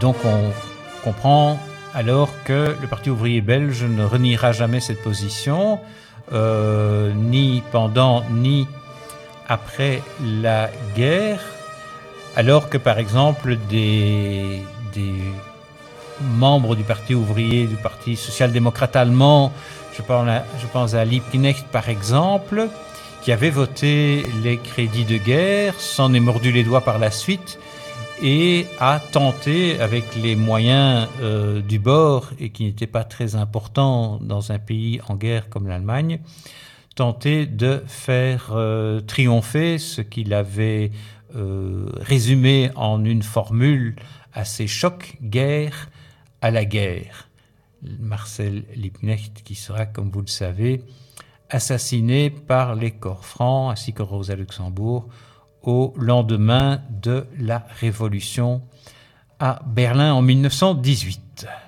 donc on comprend alors que le Parti ouvrier belge ne reniera jamais cette position, ni pendant ni après la guerre, alors que par exemple des membres du Parti ouvrier, du Parti social-démocrate allemand, je pense à Liebknecht par exemple, qui avait voté les crédits de guerre, s'en est mordu les doigts par la suite et a tenté, avec les moyens du bord, et qui n'étaient pas très importants dans un pays en guerre comme l'Allemagne, tenter de faire triompher ce qu'il avait résumé en une formule assez choc, guerre à la guerre. Marcel Liebknecht, qui sera, comme vous le savez, assassiné par les corps francs ainsi que Rosa Luxembourg au lendemain de la Révolution à Berlin en 1918.